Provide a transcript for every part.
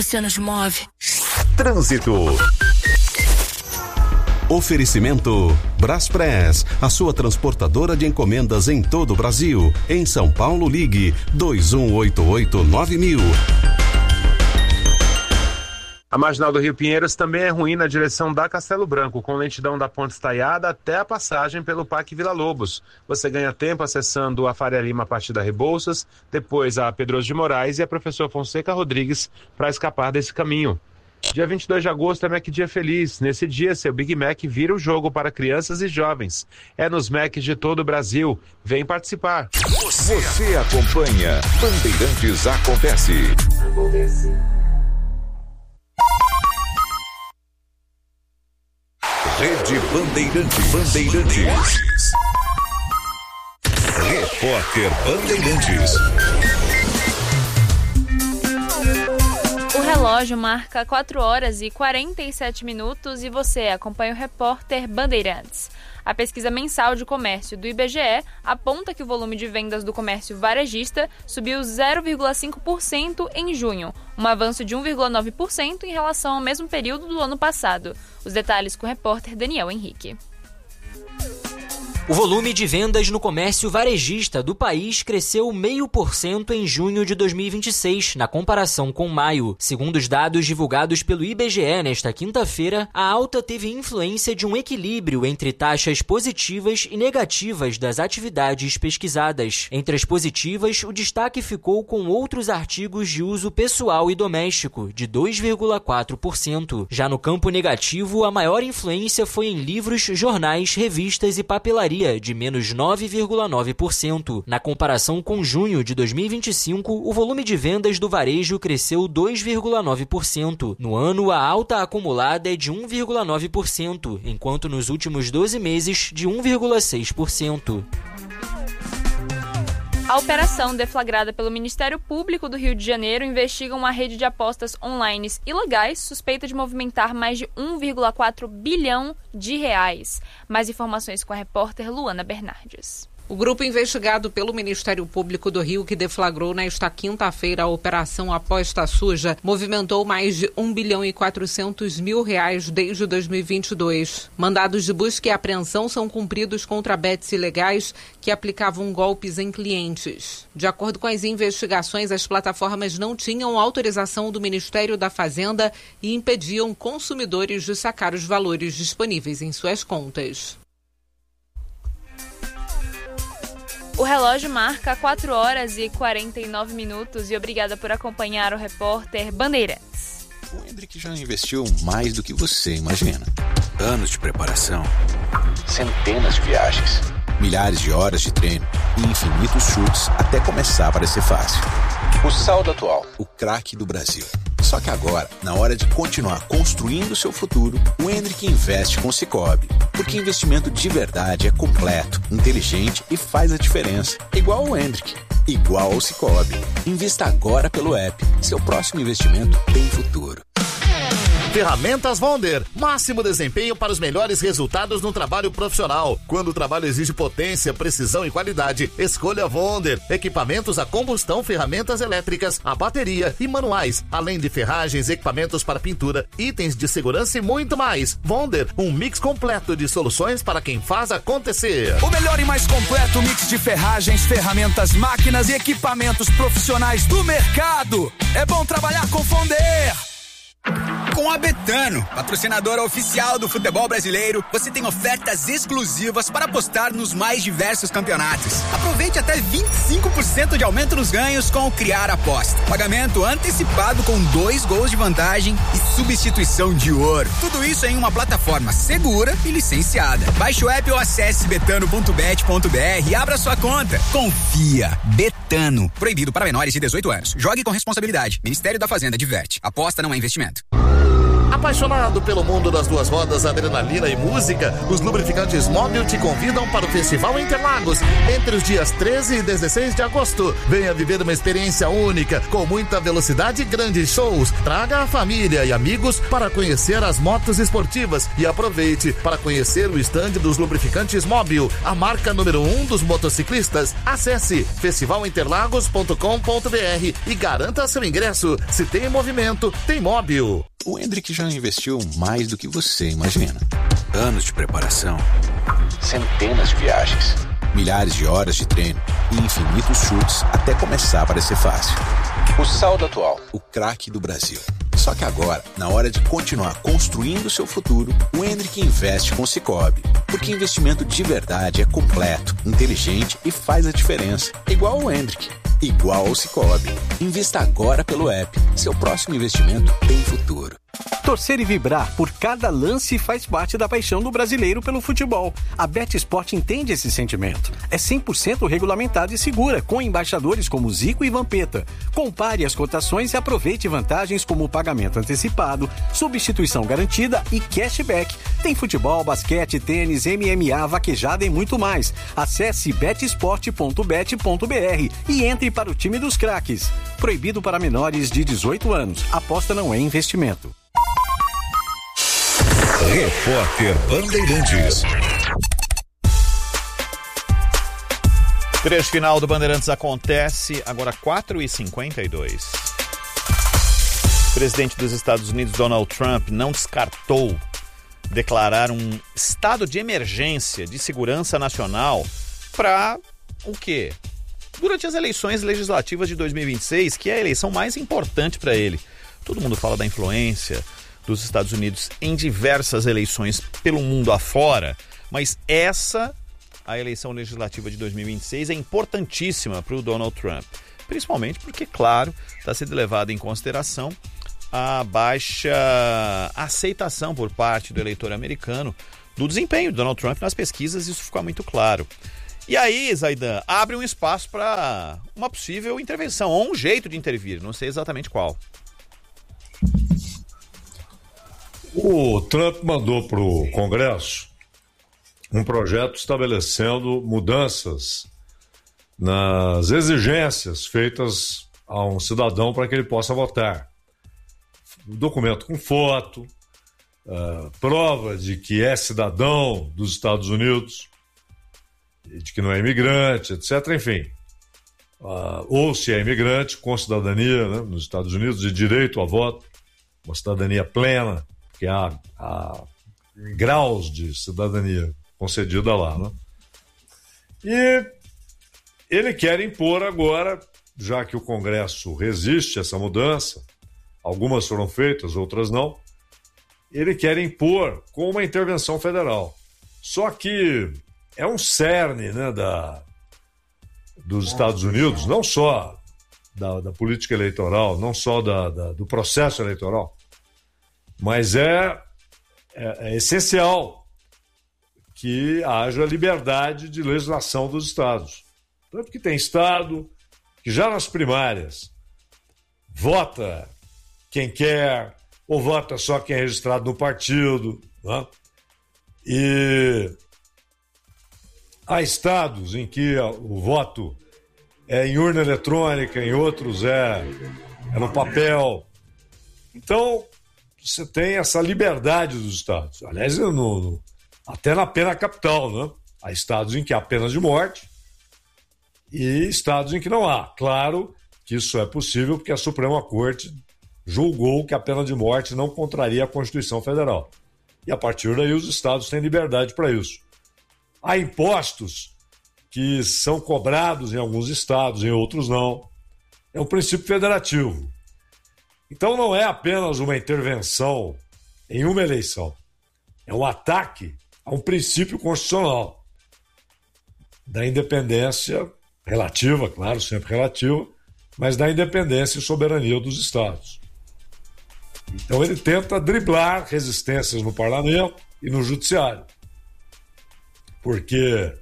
Você nos move. Trânsito. Oferecimento Braspress, a sua transportadora de encomendas em todo o Brasil. Em São Paulo, ligue 2188-9000. A marginal do Rio Pinheiros também é ruim na direção da Castelo Branco, com lentidão da Ponte Estaiada até a passagem pelo Parque Vila Lobos. Você ganha tempo acessando a Faria Lima a partir da Rebouças, depois a Pedroso de Moraes e a Professor Fonseca Rodrigues para escapar desse caminho. Dia 22 de agosto é Mac Dia Feliz. Nesse dia, seu Big Mac vira o jogo para crianças e jovens. É nos Macs de todo o Brasil. Vem participar. Você acompanha Bandeirantes Acontece. Rede Bandeirantes. Repórter Bandeirantes. O relógio marca 4h47 e você acompanha o Repórter Bandeirantes. A pesquisa mensal de comércio do IBGE aponta que o volume de vendas do comércio varejista subiu 0,5% em junho, um avanço de 1,9% em relação ao mesmo período do ano passado. Os detalhes com o repórter Daniel Henrique. O volume de vendas no comércio varejista do país cresceu 0,5% em junho de 2026, na comparação com maio. Segundo os dados divulgados pelo IBGE nesta quinta-feira, a alta teve influência de um equilíbrio entre taxas positivas e negativas das atividades pesquisadas. Entre as positivas, o destaque ficou com outros artigos de uso pessoal e doméstico, de 2,4%. Já no campo negativo, a maior influência foi em livros, jornais, revistas e papelaria, de menos 9,9%. Na comparação com junho de 2025, o volume de vendas do varejo cresceu 2,9%. No ano, a alta acumulada é de 1,9%, enquanto nos últimos 12 meses, de 1,6%. A operação deflagrada pelo Ministério Público do Rio de Janeiro investiga uma rede de apostas online ilegais suspeita de movimentar mais de 1,4 bilhão de reais. Mais informações com a repórter Luana Bernardes. O grupo investigado pelo Ministério Público do Rio, que deflagrou nesta quinta-feira a Operação Aposta Suja, movimentou mais de 1 bilhão e 400 mil reais desde 2022. Mandados de busca e apreensão são cumpridos contra bets ilegais que aplicavam golpes em clientes. De acordo com as investigações, as plataformas não tinham autorização do Ministério da Fazenda e impediam consumidores de sacar os valores disponíveis em suas contas. O relógio marca 4h49 e obrigada por acompanhar o repórter Bandeirantes. O Hendrick já investiu mais do que você imagina. Anos de preparação, centenas de viagens, milhares de horas de treino e infinitos chutes até começar a parecer fácil. O saldo atual, o craque do Brasil. Só que agora, na hora de continuar construindo o seu futuro, o Hendrick investe com o Sicoob. Porque investimento de verdade é completo, inteligente e faz a diferença. Igual o Hendrick, igual ao Sicoob. Invista agora pelo app. Seu próximo investimento tem futuro. Ferramentas Wonder, máximo desempenho para os melhores resultados no trabalho profissional. Quando o trabalho exige potência, precisão e qualidade, escolha Wonder. Equipamentos a combustão, ferramentas elétricas, a bateria e manuais, além de ferragens, equipamentos para pintura, itens de segurança e muito mais. Wonder, um mix completo de soluções para quem faz acontecer. O melhor e mais completo mix de ferragens, ferramentas, máquinas e equipamentos profissionais do mercado. É bom trabalhar com Wonder. Com a Betano, patrocinadora oficial do futebol brasileiro, você tem ofertas exclusivas para apostar nos mais diversos campeonatos. Aproveite até 25% de aumento nos ganhos com o Criar Aposta. Pagamento antecipado com 2 gols de vantagem e substituição de ouro. Tudo isso em uma plataforma segura e licenciada. Baixe o app ou acesse betano.bet.br e abra sua conta. Confia. Betano. Proibido para menores de 18 anos. Jogue com responsabilidade. Ministério da Fazenda diverte. Aposta não é investimento. A Apaixonado pelo mundo das duas rodas, adrenalina e música, os lubrificantes Móbil te convidam para o Festival Interlagos entre os dias 13 e 16 de agosto. Venha viver uma experiência única, com muita velocidade e grandes shows. Traga a família e amigos para conhecer as motos esportivas e aproveite para conhecer o estande dos lubrificantes Móbil, a marca número 1 dos motociclistas. Acesse festivalinterlagos.com.br e garanta seu ingresso. Se tem movimento, tem Móbil. O Hendrick já investiu mais do que você imagina. Anos de preparação, centenas de viagens, milhares de horas de treino e infinitos chutes até começar a parecer fácil. O Saldo Atual, o craque do Brasil. Só que agora, na hora de continuar construindo seu futuro, o Hendrick investe com o Sicoob. Porque investimento de verdade é completo, inteligente e faz a diferença. Igual o Hendrick, igual ao Sicoob. Invista agora pelo app. Seu próximo investimento tem futuro. Torcer e vibrar por cada lance faz parte da paixão do brasileiro pelo futebol. A BetSport entende esse sentimento. É 100% regulamentada e segura, com embaixadores como Zico e Vampeta. Compare as cotações e aproveite vantagens como pagamento antecipado, substituição garantida e cashback. Tem futebol, basquete, tênis, MMA, vaquejada e muito mais. Acesse betsport.bet.br e entre para o time dos craques. Proibido para menores de 18 anos. Aposta não é investimento. Repórter Bandeirantes. Trecho final do Bandeirantes acontece agora 4h52. O presidente dos Estados Unidos, Donald Trump, não descartou declarar um estado de emergência de segurança nacional para o quê? Durante as eleições legislativas de 2026, que é a eleição mais importante para ele. Todo mundo fala da influência dos Estados Unidos em diversas eleições pelo mundo afora, mas a eleição legislativa de 2026 é importantíssima para o Donald Trump, principalmente porque, claro, está sendo levado em consideração a baixa aceitação por parte do eleitor americano do desempenho de Donald Trump nas pesquisas, isso fica muito claro. E aí, Zaidan, abre um espaço para uma possível intervenção, ou um jeito de intervir, não sei exatamente qual. O Trump mandou para o Congresso um projeto estabelecendo mudanças nas exigências feitas a um cidadão para que ele possa votar. Documento com foto, prova de que é cidadão dos Estados Unidos, de que não é imigrante, etc. Enfim, ou se é imigrante com cidadania, né, nos Estados Unidos, de direito a voto, uma cidadania plena, que há graus de cidadania concedida lá, né? E ele quer impor agora, já que o Congresso resiste a essa mudança, algumas foram feitas, outras não, ele quer impor com uma intervenção federal. Só que é um cerne, né, dos Estados Unidos, não só da política eleitoral, não só do processo eleitoral, mas é essencial que haja liberdade de legislação dos estados. Tanto que tem estado que já nas primárias vota quem quer, ou vota só quem é registrado no partido, né? E há estados em que o voto é em urna eletrônica, em outros é no papel. Então, você tem essa liberdade dos estados. Aliás, até na pena capital, né? Há estados em que há pena de morte e estados em que não há. Claro que isso é possível porque a Suprema Corte julgou que a pena de morte não contraria a Constituição Federal. E a partir daí os estados têm liberdade para isso. Há impostos que são cobrados em alguns estados, em outros não. É um princípio federativo. Então não é apenas uma intervenção em uma eleição. É um ataque a um princípio constitucional da independência relativa, claro, sempre relativa, mas da independência e soberania dos estados. Então ele tenta driblar resistências no parlamento e no judiciário. Porque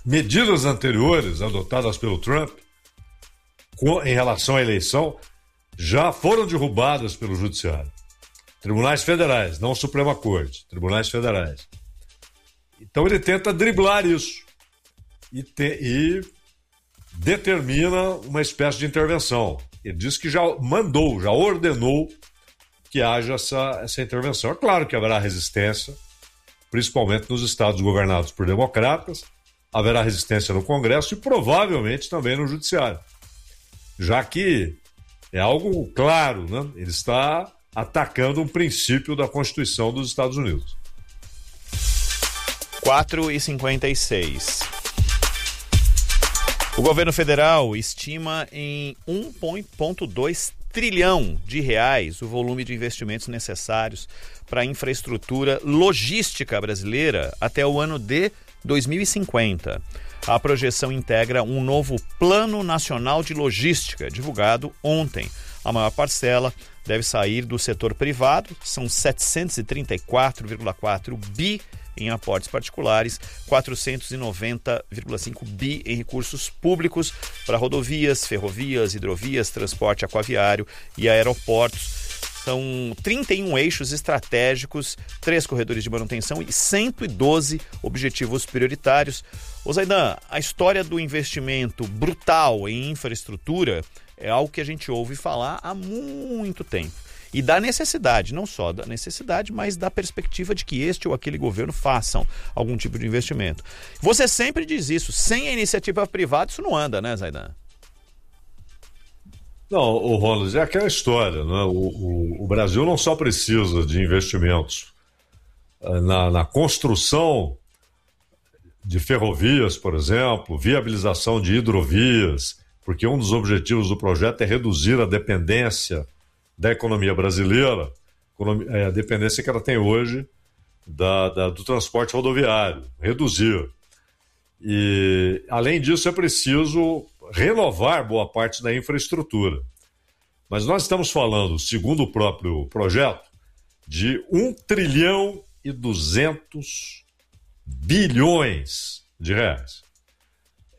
medidas anteriores adotadas pelo Trump em relação à eleição já foram derrubadas pelo Judiciário. Tribunais federais, não Suprema Corte, tribunais federais. Então ele tenta driblar isso e determina uma espécie de intervenção. Ele diz que já ordenou que haja essa intervenção. É claro que haverá resistência, principalmente nos estados governados por democratas, haverá resistência no Congresso e provavelmente também no Judiciário. Já que é algo claro, né? Ele está atacando um princípio da Constituição dos Estados Unidos. 4h56. O governo federal estima em 1,2 trilhão de reais o volume de investimentos necessários para a infraestrutura logística brasileira até o ano de 2050. A projeção integra um novo Plano Nacional de Logística, divulgado ontem. A maior parcela deve sair do setor privado, são 734,4 bi em aportes particulares, 490,5 bi em recursos públicos para rodovias, ferrovias, hidrovias, transporte aquaviário e aeroportos. São 31 eixos estratégicos, 3 corredores de manutenção e 112 objetivos prioritários. Ô Zaidan, a história do investimento brutal em infraestrutura é algo que a gente ouve falar há muito tempo. E da necessidade, não só da necessidade, mas da perspectiva de que este ou aquele governo façam algum tipo de investimento. Você sempre diz isso, sem a iniciativa privada isso não anda, né, Zaidan? Não, o Ronald, é aquela história, né? O Brasil não só precisa de investimentos na construção de ferrovias, por exemplo, viabilização de hidrovias, porque um dos objetivos do projeto é reduzir a dependência da economia brasileira, a dependência que ela tem hoje do transporte rodoviário, reduzir. E, além disso, é preciso renovar boa parte da infraestrutura. Mas nós estamos falando, segundo o próprio projeto, de 1 trilhão e 200 bilhões de reais.